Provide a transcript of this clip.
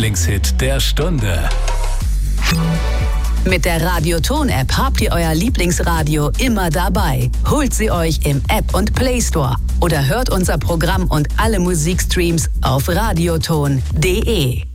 Lieblingshit der Stunde. Mit der Radioton-App habt ihr euer Lieblingsradio immer dabei. Holt sie euch im App und Play Store oder hört unser Programm und alle Musikstreams auf radioton.de.